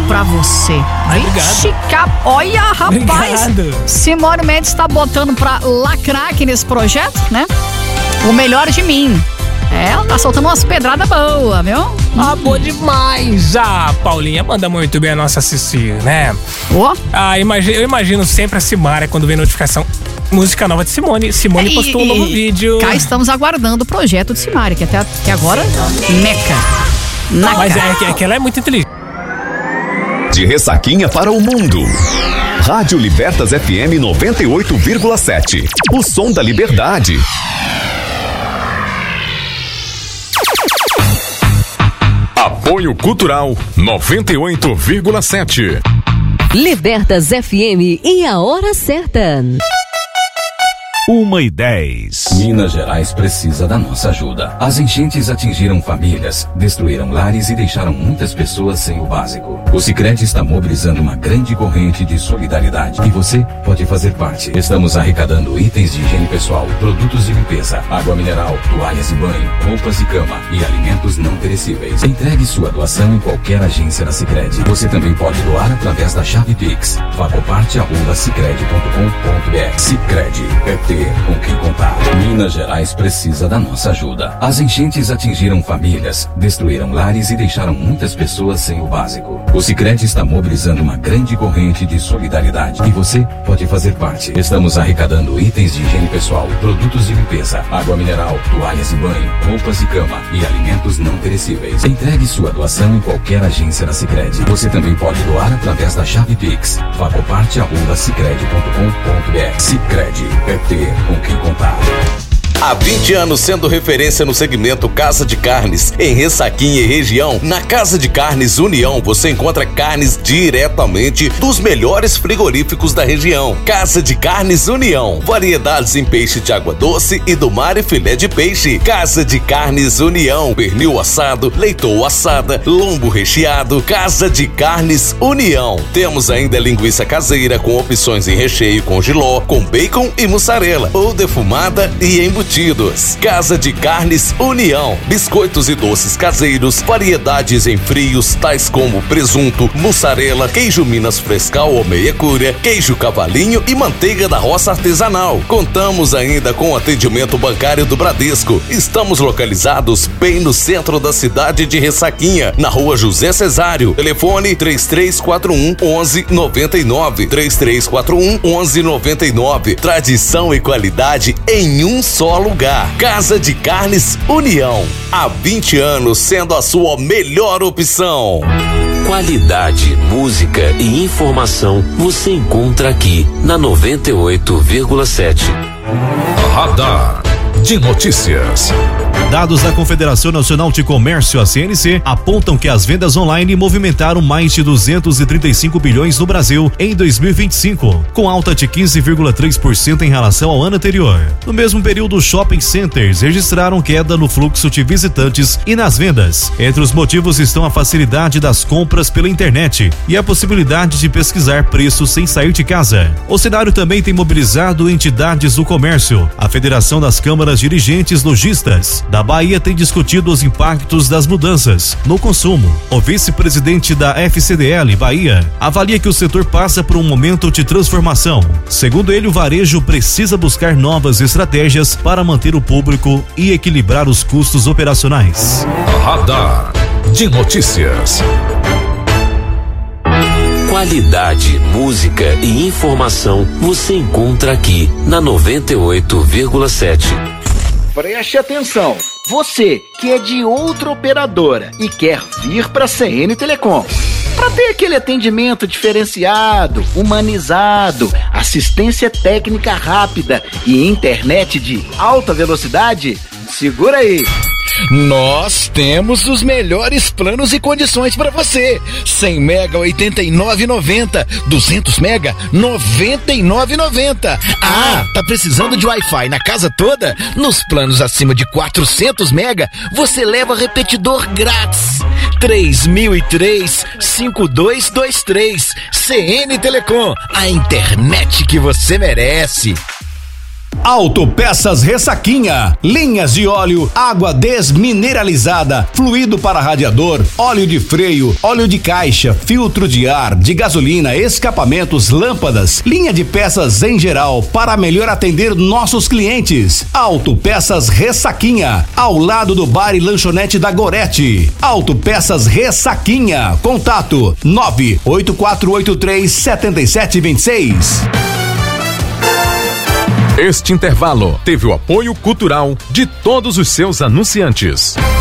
pra você. Vixe, olha, rapaz. Obrigado. Simone Mendes tá botando pra lacrar aqui nesse projeto, né? O melhor de mim. Ela tá soltando umas pedradas boas, viu? Ah, boa demais! Ah, Paulinha manda muito bem a nossa Cici, né? Eu imagino sempre a Simária quando vem notificação. Música nova de Simone. Simone postou um novo vídeo. Cá estamos aguardando o projeto de Simária, que agora meca. Mas é que ela é muito inteligente. De Ressaquinha para o mundo. Rádio Libertas FM 98,7. O som da liberdade. Apoio Cultural 98,7. Libertas FM e a hora certa. 1h10. Minas Gerais precisa da nossa ajuda. As enchentes atingiram famílias, destruíram lares e deixaram muitas pessoas sem o básico. O Sicredi está mobilizando uma grande corrente de solidariedade e você pode fazer parte. Estamos arrecadando itens de higiene pessoal, produtos de limpeza, água mineral, toalhas de banho, roupas e cama e alimentos não perecíveis. Entregue sua doação em qualquer agência da Sicredi. Você também pode doar através da chave Pix. Fagoparte@sicredi.com.br. Sicredi é ter com quem contar. Minas Gerais precisa da nossa ajuda. As enchentes atingiram famílias, destruíram lares e deixaram muitas pessoas sem o básico. O Sicredi está mobilizando uma grande corrente de solidariedade e você pode fazer parte. Estamos arrecadando itens de higiene pessoal, produtos de limpeza, água mineral, toalhas de banho, roupas e cama e alimentos não perecíveis. Entregue sua doação em qualquer agência da Sicredi. Você também pode doar através da chave Pix. Fagoparte@sicredi.com.br. Sicredi é ter com quem contar. Há 20 anos sendo referência no segmento Casa de Carnes, em Ressaquinha e região. Na Casa de Carnes União, você encontra carnes diretamente dos melhores frigoríficos da região. Casa de Carnes União, variedades em peixe de água doce e do mar e filé de peixe. Casa de Carnes União, pernil assado, leitoa assada, lombo recheado. Casa de Carnes União. Temos ainda linguiça caseira com opções em recheio com jiló, com bacon e mussarela, ou defumada e embutida. Casa de Carnes União, biscoitos e doces caseiros, variedades em frios, tais como presunto, mussarela, queijo Minas Frescal ou meia cura, queijo cavalinho e manteiga da roça artesanal. Contamos ainda com atendimento bancário do Bradesco. Estamos localizados bem no centro da cidade de Ressaquinha, na rua José Cesário. Telefone 3341-1199, 3341-1199. Tradição e qualidade em um só lugar. Casa de Carnes União. Há 20 anos sendo a sua melhor opção. Qualidade, música e informação você encontra aqui na 98,7. Radar de Notícias. Dados da Confederação Nacional de Comércio, a CNC, apontam que as vendas online movimentaram mais de 235 bilhões no Brasil em 2025, com alta de 15,3% em relação ao ano anterior. No mesmo período, os shopping centers registraram queda no fluxo de visitantes e nas vendas. Entre os motivos estão a facilidade das compras pela internet e a possibilidade de pesquisar preços sem sair de casa. O cenário também tem mobilizado entidades do comércio. A Federação das Câmaras Dirigentes Lojistas da Bahia tem discutido os impactos das mudanças no consumo. O vice-presidente da FCDL Bahia avalia que o setor passa por um momento de transformação. Segundo ele, o varejo precisa buscar novas estratégias para manter o público e equilibrar os custos operacionais. Radar de Notícias. Qualidade, música e informação você encontra aqui na 98,7. Preste atenção, você que é de outra operadora e quer vir para a CN Telecom, para ter aquele atendimento diferenciado, humanizado, assistência técnica rápida e internet de alta velocidade, segura aí. Nós temos os melhores planos e condições para você. 100 mega R$ 89,90, 200 mega R$ 99,90. Ah, tá precisando de Wi-Fi na casa toda? Nos planos acima de 400 mega, você leva repetidor grátis. 3003-5223. CN Telecom, a internet que você merece. Autopeças Ressaquinha, linhas de óleo, água desmineralizada, fluido para radiador, óleo de freio, óleo de caixa, filtro de ar, de gasolina, escapamentos, lâmpadas, linha de peças em geral para melhor atender nossos clientes. Autopeças Ressaquinha, ao lado do bar e lanchonete da Gorete. Autopeças Ressaquinha, contato 984837726. Este intervalo teve o apoio cultural de todos os seus anunciantes.